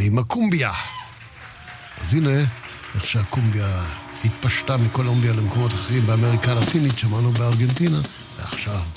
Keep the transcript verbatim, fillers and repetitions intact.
עם הקומביה. אז הנה איך שהקומביה התפשטה מקולומביה למקומות אחרים באמריקה הלטינית, שמענו בארגנטינה, ועכשיו